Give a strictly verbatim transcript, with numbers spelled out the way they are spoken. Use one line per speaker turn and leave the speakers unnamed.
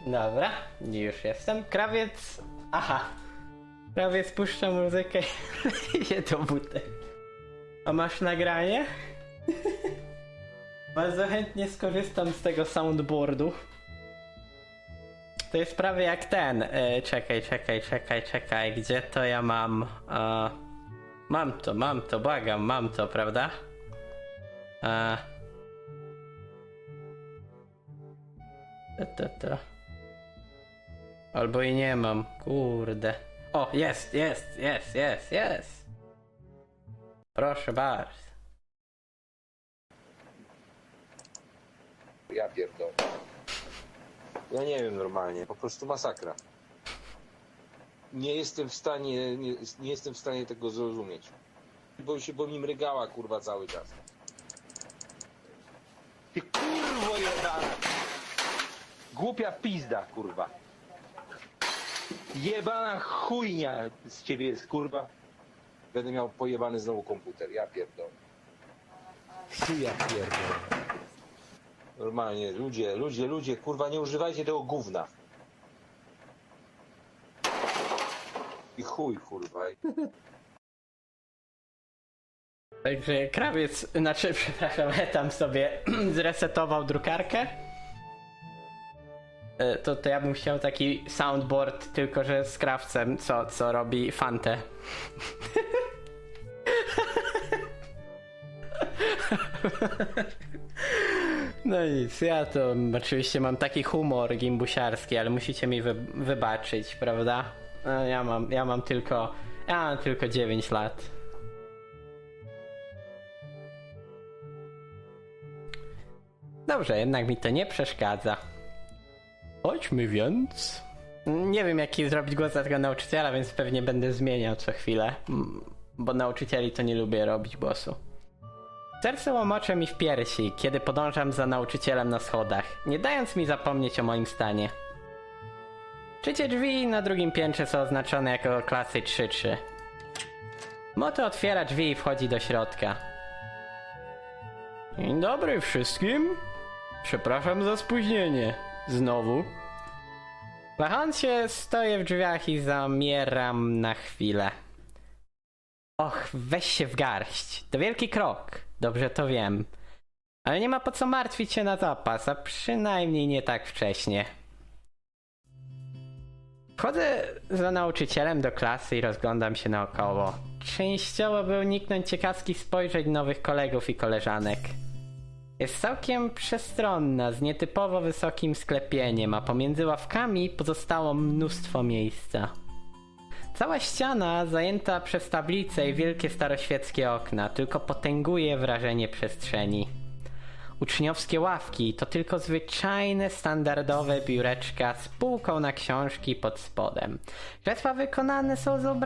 Dobra, już jestem. Krawiec... Aha. Krawiec puszcza muzykę i idzie do buty. A masz nagranie? Bardzo chętnie skorzystam z tego soundboardu. To jest prawie jak ten. E, czekaj, czekaj, czekaj, czekaj. Gdzie to ja mam? E, mam to, mam to, błagam, mam to, prawda? E, to, to, to. Albo i nie mam, kurde. O, jest, jest, jest, jest, jest. Proszę bardzo.
Ja pierdolę. Ja nie wiem normalnie, po prostu masakra. Nie jestem w stanie, nie, nie jestem w stanie tego zrozumieć. Bo się, bo mi mrygała kurwa cały czas. Ty kurwo jebana! Głupia pizda kurwa. Jebana chujnia z ciebie jest kurwa. Będę miał pojebany znowu komputer, ja pierdolę. Ja pierdolę. Normalnie, ludzie, ludzie, ludzie, kurwa, nie używajcie tego gówna. I chuj, kurwa.
Także krawiec, znaczy, przepraszam, tam sobie zresetował drukarkę. To, to ja bym chciał taki soundboard, tylko że z krawcem, co, co robi Fantę. No nic, ja to oczywiście mam taki humor gimbusiarski, ale musicie mi wy, wybaczyć, prawda? No, ja mam, ja mam tylko, ja mam tylko dziewięć lat. Dobrze, jednak mi to nie przeszkadza. Chodźmy więc. Nie wiem, jaki zrobić głos dla tego nauczyciela, więc pewnie będę zmieniał co chwilę. Bo nauczycieli to nie lubię robić głosu. Serce łomocze mi w piersi, kiedy podążam za nauczycielem na schodach, nie dając mi zapomnieć o moim stanie. Trzecie drzwi na drugim piętrze są oznaczone jako klasy trzy trzy. Moto otwiera drzwi i wchodzi do środka. Dzień dobry wszystkim. Przepraszam za spóźnienie. Znowu. Wahając się, stoję w drzwiach i zamieram na chwilę. Och, weź się w garść. To wielki krok. Dobrze to wiem. Ale nie ma po co martwić się na zapas, a przynajmniej nie tak wcześnie. Wchodzę za nauczycielem do klasy i rozglądam się naokoło. Częściowo by uniknąć ciekawskich spojrzeń nowych kolegów i koleżanek. Jest całkiem przestronna, z nietypowo wysokim sklepieniem, a pomiędzy ławkami pozostało mnóstwo miejsca. Cała ściana zajęta przez tablice i wielkie staroświeckie okna tylko potęguje wrażenie przestrzeni. Uczniowskie ławki to tylko zwyczajne, standardowe biureczka z półką na książki pod spodem. Krzesła wykonane są z obrazu